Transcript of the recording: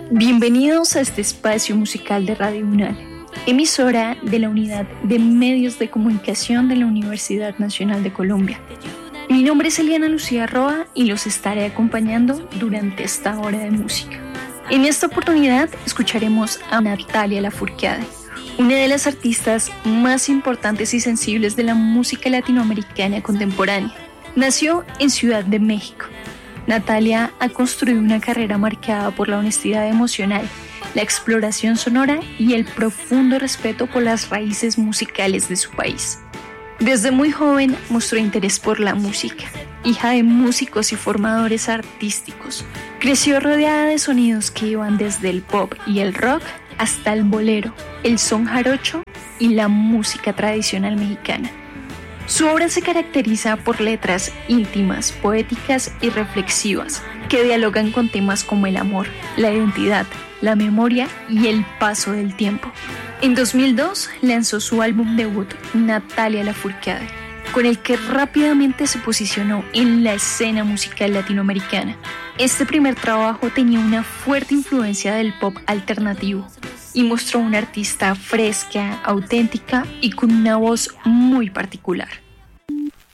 Bienvenidos a este espacio musical de Radio UNAL, emisora de la Unidad de Medios de Comunicación de la Universidad Nacional de Colombia. Mi nombre es Eliana Lucía Roa y los estaré acompañando durante esta hora de música. En esta oportunidad escucharemos a Natalia Lafourcade, una de las artistas más importantes y sensibles de la música latinoamericana contemporánea. Nació en Ciudad de México. Natalia ha construido una carrera marcada por la honestidad emocional, la exploración sonora y el profundo respeto por las raíces musicales de su país. Desde muy joven mostró interés por la música. Hija de músicos y formadores artísticos, creció rodeada de sonidos que iban desde el pop y el rock hasta el bolero, el son jarocho y la música tradicional mexicana. Su obra se caracteriza por letras íntimas, poéticas y reflexivas que dialogan con temas como el amor, la identidad, la memoria y el paso del tiempo. En 2002 lanzó su álbum debut Natalia Lafourcade, con el que rápidamente se posicionó en la escena musical latinoamericana. Este primer trabajo tenía una fuerte influencia del pop alternativo y mostró una artista fresca, auténtica y con una voz muy particular.